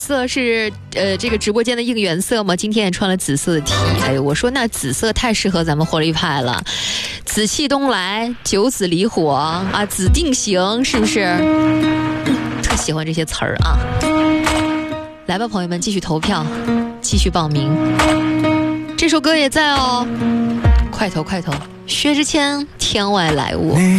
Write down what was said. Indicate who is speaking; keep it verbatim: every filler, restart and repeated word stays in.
Speaker 1: 色是呃这个直播间的应援色吗？今天也穿了紫色的 T， 哎呦，我说那紫色太适合咱们活力派了，紫气东来，九紫离火啊，紫定型，是不是？嗯、特喜欢这些词儿啊！来吧，朋友们，继续投票，继续报名。这首歌也在哦，快投快投！薛之谦《天外来物》。